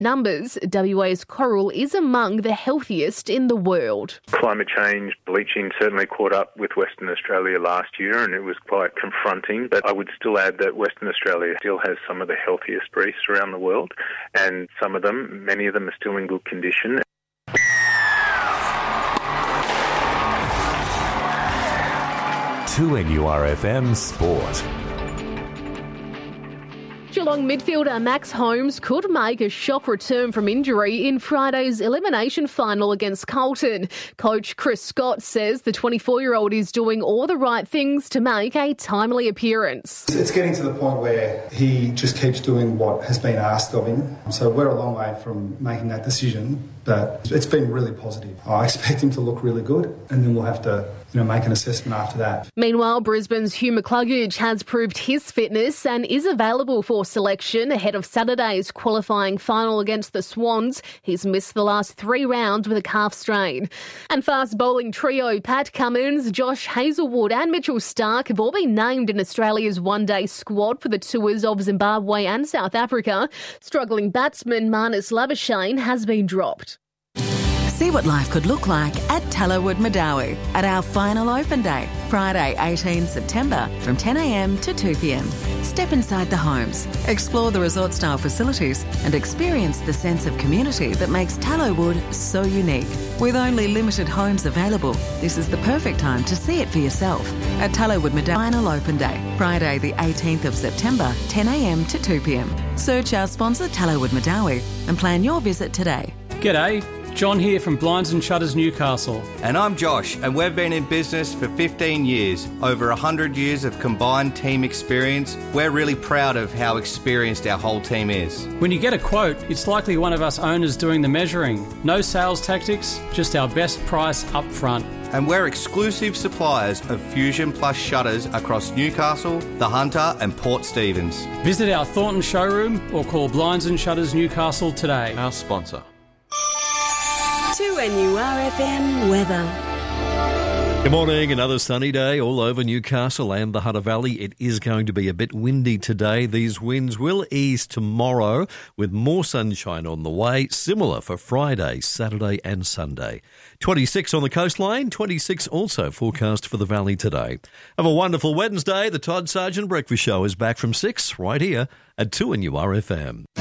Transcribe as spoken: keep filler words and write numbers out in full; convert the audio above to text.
numbers, W A's coral is among the healthiest in the world. Climate change, bleaching certainly caught up with Western Australia last year, and it was quite confronting. But I would still add that Western Australia still has some of the healthiest reefs around the world, and some of them, many of them are still in good condition. two N U R F M Sport. Geelong midfielder Max Holmes could make a shock return from injury in Friday's elimination final against Carlton. Coach Chris Scott says the twenty-four-year-old is doing all the right things to make a timely appearance. It's getting to the point where he just keeps doing what has been asked of him. So we're a long way from making that decision, but it's been really positive. I expect him to look really good, and then we'll have to you know, make an assessment after that. Meanwhile, Brisbane's Hugh McCluggage has proved his fitness and is available for selection ahead of Saturday's qualifying final against the Swans. He's missed the last three rounds with a calf strain. And fast bowling trio Pat Cummins, Josh Hazlewood and Mitchell Starc have all been named in Australia's one-day squad for the tours of Zimbabwe and South Africa. Struggling batsman Marnus Labuschagne has been dropped. See what life could look like at Tallowood Madawi at our final open day, Friday eighteenth September from ten a m to two p m. Step inside the homes, explore the resort-style facilities and experience the sense of community that makes Tallowood so unique. With only limited homes available, this is the perfect time to see it for yourself at Tallowood Madawi final open day, Friday the eighteenth of September, ten a m to two p m. Search our sponsor Tallowood Madawi and plan your visit today. G'day. John here from Blinds and Shutters Newcastle. And I'm Josh, and we've been in business for fifteen years, over one hundred years of combined team experience. We're really proud of how experienced our whole team is. When you get a quote, it's likely one of us owners doing the measuring. No sales tactics, just our best price up front. And we're exclusive suppliers of Fusion Plus shutters across Newcastle, The Hunter and Port Stephens. Visit our Thornton showroom or call Blinds and Shutters Newcastle today. Our sponsor. two N U R F M weather. Good morning. Another sunny day all over Newcastle and the Hunter Valley. It is going to be a bit windy today. These winds will ease tomorrow with more sunshine on the way, similar for Friday, Saturday and Sunday. twenty-six on the coastline, twenty-six also forecast for the valley today. Have a wonderful Wednesday. The Todd Sargent Breakfast Show is back from six right here at two N U R F M.